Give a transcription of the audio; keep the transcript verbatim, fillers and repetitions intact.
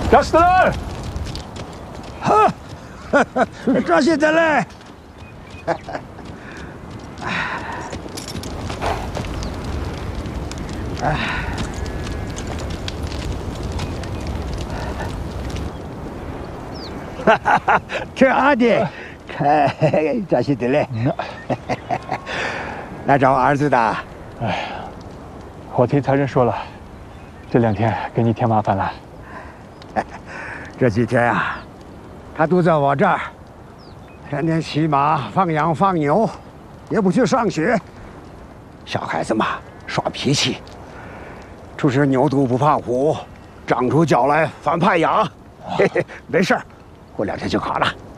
扎西德勒， 哈，扎西德勒。哎。 哈哈哈，这阿弟，看扎西德勒，来找儿子的。 哎呀，我听财神说了，这两天给你添麻烦了。 这几天啊，他都在我这儿，天天骑马、放羊、放牛，也不去上学。小孩子嘛，耍脾气，就是牛犊不怕虎，长出脚来反派痒。嘿嘿，没事儿。 过两天就好了。